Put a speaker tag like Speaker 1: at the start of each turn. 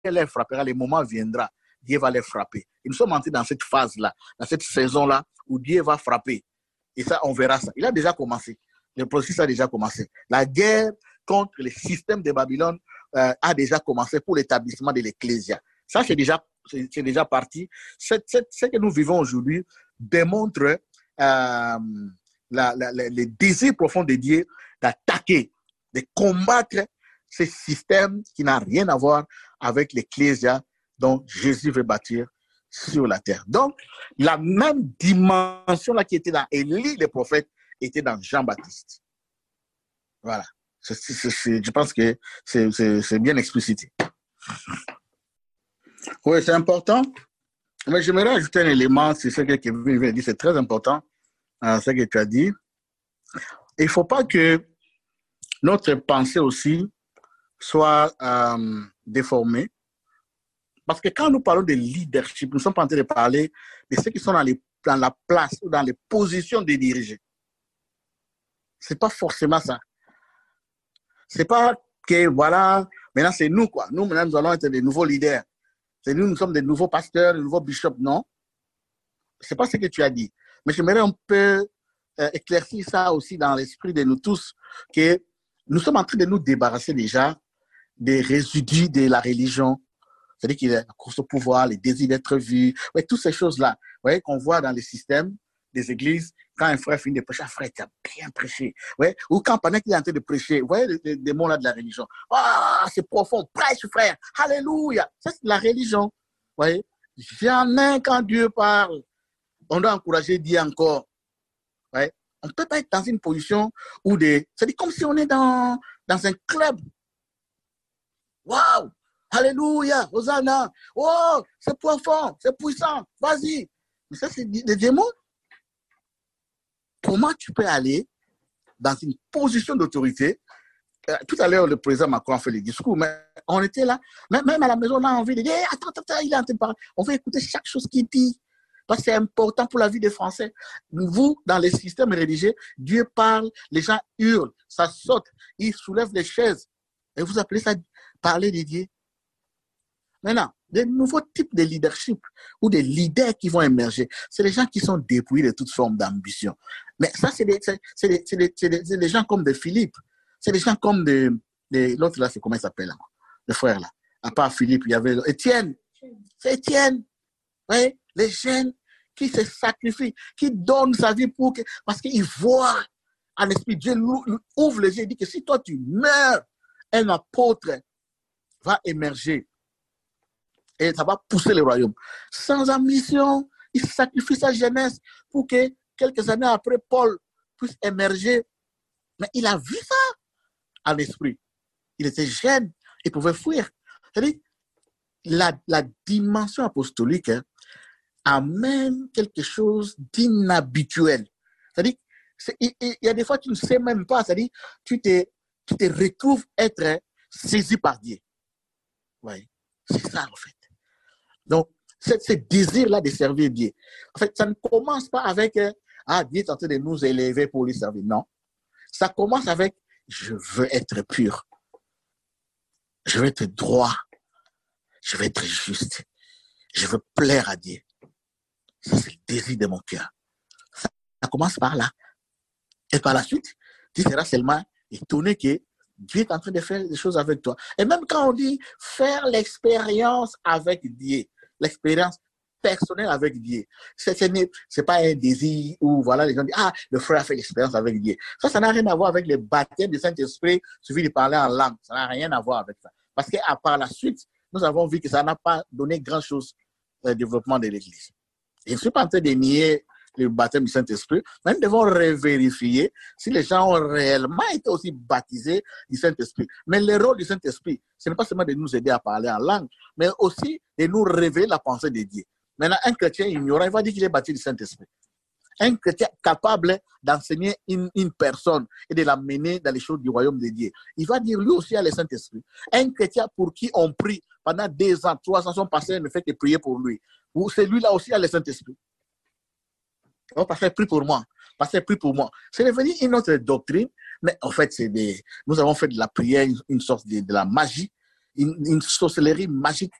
Speaker 1: les frappera, le moment viendra, Dieu va les frapper. Et nous sommes entrés dans cette phase-là, dans cette saison-là, où Dieu va frapper. Et ça, on verra ça. Il a déjà commencé. Le processus a déjà commencé. La guerre contre le système de Babylone a déjà commencé pour l'établissement de l'Ecclésia. Ça, c'est déjà parti. Ce que nous vivons aujourd'hui démontre le désir profond de Dieu d'attaquer, de combattre ce système qui n'a rien à voir avec l'Ecclésia dont Jésus veut bâtir sur la terre. Donc, la même dimension là qui était dans Élie, le prophète, était dans Jean-Baptiste. Voilà. Je pense que c'est bien explicité. Oui, c'est important. Mais j'aimerais ajouter un élément, c'est ce que Kevin vient de dire, c'est très important, ce que tu as dit. Il ne faut pas que notre pensée aussi soit déformée. Parce que quand nous parlons de leadership, nous ne sommes pas en train de parler de ceux qui sont dans la place ou dans les positions de diriger. Ce n'est pas forcément ça. Ce n'est pas que, voilà, maintenant c'est nous, quoi. Nous, maintenant, nous allons être des nouveaux leaders. C'est nous sommes des nouveaux pasteurs, des nouveaux bishops. Non. Ce n'est pas ce que tu as dit. Mais j'aimerais un peu éclaircir ça aussi dans l'esprit de nous tous, que nous sommes en train de nous débarrasser déjà des résidus de la religion. C'est-à-dire qu'il y a la course au pouvoir, les désirs d'être vu, ouais, toutes ces choses-là, vous voyez, qu'on voit dans les systèmes des églises, quand un frère finit de prêcher, frère, tu as bien prêché. Ouais, ou quand pendant qu'il est en train de prêcher, vous voyez les mots là de la religion. Ah, c'est profond, prêche, frère, alléluia. Ça, c'est la religion. Vous voyez, jamais quand Dieu parle, on doit encourager Dieu encore. Ouais. On ne peut pas être dans une position où c'est comme si on est dans un club. Waouh! Alléluia, Hosanna, oh, c'est profond, c'est puissant, vas-y. Mais ça, c'est des démons. Comment tu peux aller dans une position d'autorité? Tout à l'heure, le président Macron a fait le discours, mais on était là, même à la maison, on a envie de dire, attends, il est en train de parler. On va écouter chaque chose qu'il dit, parce que c'est important pour la vie des Français. Vous, dans les systèmes religieux, Dieu parle, les gens hurlent, ça saute, ils soulèvent les chaises. Et vous appelez ça parler de Dieu? Maintenant, des nouveaux types de leadership ou des leaders qui vont émerger, c'est les gens qui sont dépouillés de toute forme d'ambition. Mais ça, c'est des gens comme de Philippe. C'est des gens comme l'autre là, c'est comment il s'appelle, le frère là. À part Philippe, il y avait Étienne. C'est Étienne. Oui, les jeunes qui se sacrifient, qui donnent sa vie parce qu'ils voient en esprit. Dieu ouvre les yeux et dit que si toi tu meurs, un apôtre va émerger. Et ça va pousser le royaume. Sans ambition, il sacrifie sa jeunesse pour que quelques années après, Paul puisse émerger. Mais il a vu ça en esprit. Il était jeune, il pouvait fuir. C'est-à-dire, la dimension apostolique amène quelque chose d'inhabituel. C'est-à-dire, il y a des fois tu ne sais même pas, c'est-à-dire, tu te retrouves être saisi par Dieu. Oui, c'est ça en fait. Donc, ce désir-là de servir Dieu. En fait, ça ne commence pas avec Dieu est en train de nous élever pour lui servir. Non. Ça commence avec je veux être pur. Je veux être droit. Je veux être juste. Je veux plaire à Dieu. Ça, c'est le désir de mon cœur. Ça commence par là. Et par la suite, tu seras seulement étonné que Dieu est en train de faire des choses avec toi. Et même quand on dit faire l'expérience avec Dieu, l'expérience personnelle avec Dieu, c'est pas un désir où voilà, les gens disent le frère a fait l'expérience avec Dieu. Ça n'a rien à voir avec le baptême du Saint-Esprit, suffit de parler en langue. Ça n'a rien à voir avec ça. Parce qu'à part la suite, nous avons vu que ça n'a pas donné grand-chose au développement de l'Église. Je ne suis pas en train de nier le baptême du Saint-Esprit, mais nous devons revérifier si les gens ont réellement été aussi baptisés du Saint-Esprit. Mais le rôle du Saint-Esprit, ce n'est pas seulement de nous aider à parler en langue, mais aussi de nous révéler la pensée de Dieu. Maintenant, un chrétien ignorant, il va dire qu'il est baptisé du Saint-Esprit. Un chrétien capable d'enseigner une personne et de l'amener dans les choses du royaume de Dieu, il va dire lui aussi à le Saint-Esprit. Un chrétien pour qui on prie pendant 2 ans, 3 ans, son pasteur ne fait que prier pour lui. Celui-là aussi a le Saint-Esprit. Oh, pasteur, prie pour moi. Pasteur, prie pour moi. C'est devenu une autre doctrine, mais en fait, nous avons fait de la prière une sorte de la magie. une sorcellerie magique